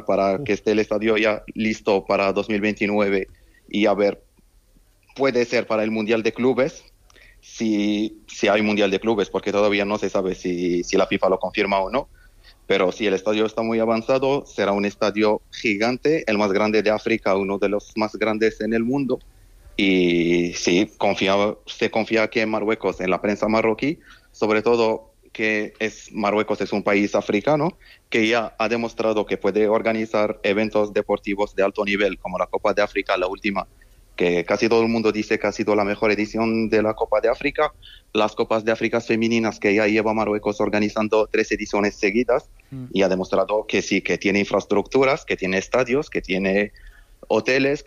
para que esté el estadio ya listo para 2029 y a ver, puede ser para el Mundial de Clubes, si hay Mundial de Clubes, porque todavía no se sabe si la FIFA lo confirma o no. Pero si el estadio está muy avanzado, será un estadio gigante, el más grande de África, uno de los más grandes en el mundo. Y sí, se confía aquí en Marruecos, en la prensa marroquí, sobre todo que Marruecos es un país africano que ya ha demostrado que puede organizar eventos deportivos de alto nivel, como la Copa de África, la última, que casi todo el mundo dice que ha sido la mejor edición de la Copa de África, las Copas de África femeninas que ya lleva Marruecos organizando 3 ediciones seguidas, y ha demostrado que sí, que tiene infraestructuras, que tiene estadios, que tiene hoteles,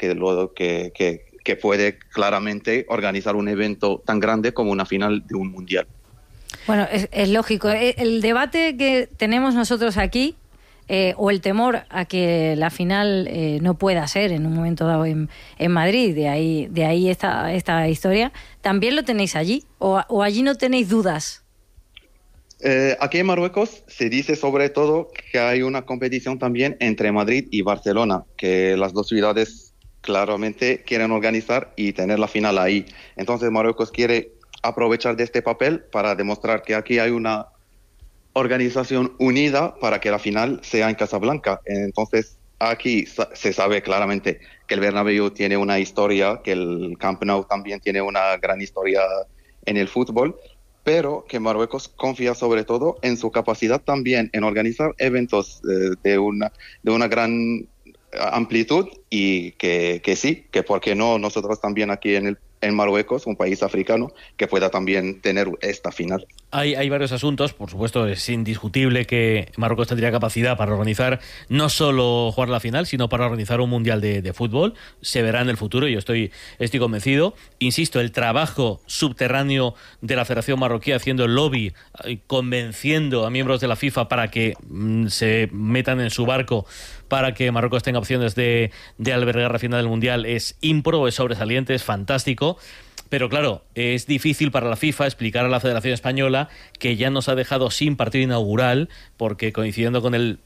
que puede claramente organizar un evento tan grande como una final de un mundial. Bueno, es lógico. El debate que tenemos nosotros aquí, o el temor a que la final no pueda ser en un momento dado en Madrid, de ahí esta historia, ¿también lo tenéis allí? ¿O allí no tenéis dudas? Aquí en Marruecos se dice sobre todo que hay una competición también entre Madrid y Barcelona, que las dos ciudades claramente quieren organizar y tener la final ahí. Entonces Marruecos quiere aprovechar de este papel para demostrar que aquí hay una organización unida para que la final sea en Casablanca. Entonces aquí se sabe claramente que el Bernabéu tiene una historia, que el Camp Nou también tiene una gran historia en el fútbol, pero que Marruecos confía sobre todo en su capacidad también en organizar eventos de una gran amplitud, y que sí, que por qué no nosotros también aquí en Marruecos, un país africano, que pueda también tener esta final. Hay varios asuntos. Por supuesto, es indiscutible que Marruecos tendría capacidad para organizar no solo jugar la final, sino para organizar un mundial de fútbol. Se verá en el futuro, yo estoy convencido. Insisto, el trabajo subterráneo de la Federación Marroquí haciendo el lobby, convenciendo a miembros de la FIFA para que se metan en su barco para que Marruecos tenga opciones de albergar la final del mundial, es ímprobo, es sobresaliente, es fantástico. Pero claro, es difícil para la FIFA explicar a la Federación Española que ya nos ha dejado sin partido inaugural, porque coincidiendo con el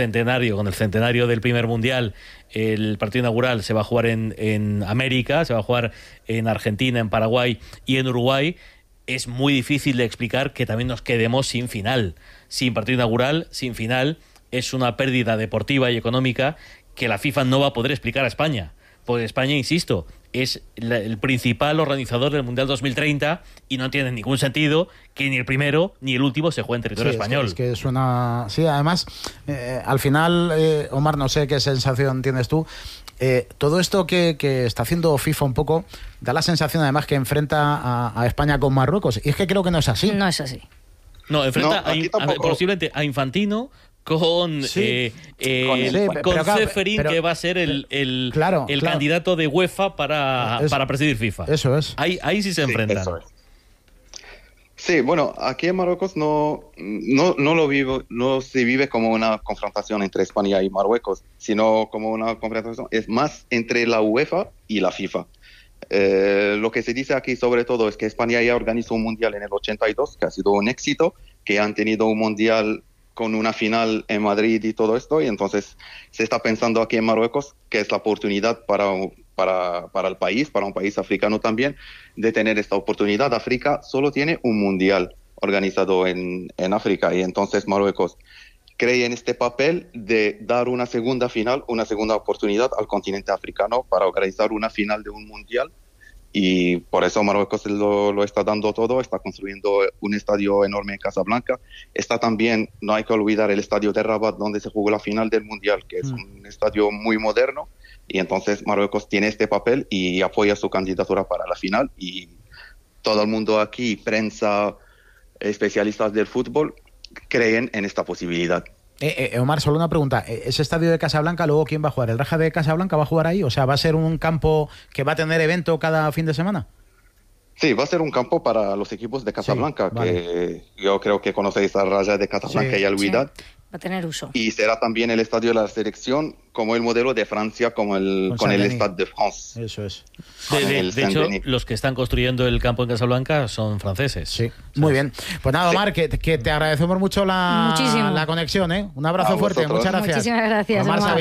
centenario del primer mundial, el partido inaugural se va a jugar en América, se va a jugar en Argentina, en Paraguay y en Uruguay. Es muy difícil de explicar que también nos quedemos sin final, sin partido inaugural, sin final. Es una pérdida deportiva y económica que la FIFA no va a poder explicar a España. Porque España, insisto, es el principal organizador del Mundial 2030 y no tiene ningún sentido que ni el primero ni el último se juegue en territorio español. Es que suena... Sí, además, al final, Omar, no sé qué sensación tienes tú. Todo esto que está haciendo FIFA un poco, da la sensación además que enfrenta a España con Marruecos. Y es que creo que no es así. No es así. No, enfrenta posiblemente a Infantino con Ceferín, que va a ser el candidato de UEFA para presidir FIFA. Eso es. Ahí sí se enfrentan. Eso es. Sí, bueno, aquí en Marruecos no se vive como una confrontación entre España y Marruecos, sino como una confrontación, es más entre la UEFA y la FIFA. Lo que se dice aquí sobre todo es que España ya organizó un mundial en el 82, que ha sido un éxito, que han tenido un mundial con una final en Madrid y todo esto, y entonces se está pensando aquí en Marruecos que es la oportunidad para el país, para un país africano también, de tener esta oportunidad. África solo tiene un mundial organizado en África, y entonces Marruecos cree en este papel de dar una segunda final, una segunda oportunidad al continente africano para organizar una final de un mundial. Y por eso Marruecos lo está dando todo, está construyendo un estadio enorme en Casablanca. Está también, no hay que olvidar, el estadio de Rabat, donde se jugó la final del Mundial, que es un estadio muy moderno. Y entonces Marruecos tiene este papel y apoya su candidatura para la final. Y todo el mundo aquí, prensa, especialistas del fútbol, creen en esta posibilidad. Omar, solo una pregunta. ¿Ese estadio de Casablanca, luego quién va a jugar? ¿El Raja de Casablanca va a jugar ahí? O sea, ¿va a ser un campo que va a tener evento cada fin de semana? Sí, va a ser un campo para los equipos de Casablanca, sí, vale. Que yo creo que conocéis a Raja de Casablanca y al Wydad. Sí, va a tener uso. Y será también el estadio de la selección, como el modelo de Francia, con el Stade de France. Eso es. De hecho, los que están construyendo el campo en Casablanca son franceses. Sí, muy bien. Pues nada, Omar, que te agradecemos mucho la conexión, ¿eh? Un abrazo fuerte, muchas gracias. Muchísimas gracias, Omar.